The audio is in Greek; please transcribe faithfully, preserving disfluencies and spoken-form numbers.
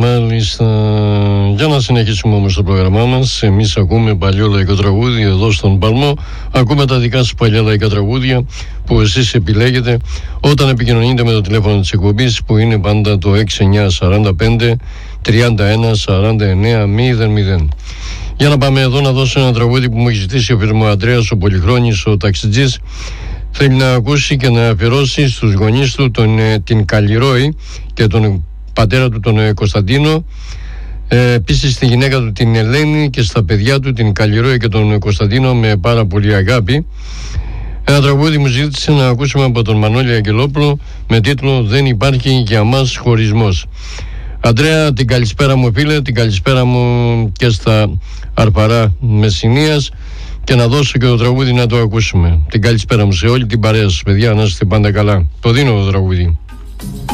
Μάλιστα. Για να συνεχίσουμε όμως το πρόγραμμά μας. Εμείς ακούμε παλιό λαϊκό τραγούδι εδώ στον Παλμό. Ακούμε τα δικά σας παλιά λαϊκά τραγούδια που εσείς επιλέγετε όταν επικοινωνείτε με το τηλέφωνο της εκπομπής, που είναι πάντα το έξι εννιά τέσσερα πέντε τριάντα ένα σαράντα εννέα μηδέν μηδέν. Για να πάμε εδώ να δώσω ένα τραγούδι που μου έχει ζητήσει ο φίλος μου Ανδρέας, ο Πολυχρόνης, ο ταξιτζής. Θέλει να ακούσει και να αφιερώσει στους γονείς του τον, την Καλλιρόη και τον πατέρα του τον Κωνσταντίνο, ε, επίσης στη γυναίκα του την Ελένη και στα παιδιά του την Καλλιρόη και τον Κωνσταντίνο με πάρα πολύ αγάπη. Ένα τραγούδι μου ζήτησε να ακούσουμε από τον Μανώλη Αγγελόπουλο με τίτλο «Δεν υπάρχει για μας χωρισμός». Αντρέα, την καλησπέρα μου φίλε, την καλησπέρα μου και στα Αρπαρά Μεσσηνίας, και να δώσω και το τραγούδι να το ακούσουμε. Την καλησπέρα μου σε όλη την παρέα σας παιδιά, να είστε πάντα καλά. Το δίνω το τραγούδι.